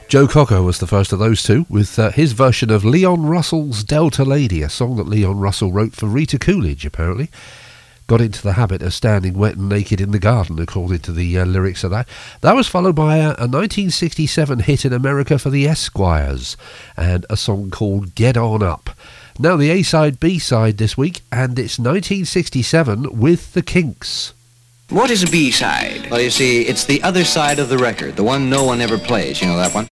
Joe Cocker was the first of those two, with his version of Leon Russell's Delta Lady, a song that Leon Russell wrote for Rita Coolidge, apparently. Got into the habit of standing wet and naked in the garden, according to the lyrics of that. That was followed by a 1967 hit in America for the Esquires, and a song called Get On Up. Now the A-side, B-side this week, and it's 1967 with the Kinks. What is a B-side? Well, you see, it's the other side of the record, the one no one ever plays. You know that one?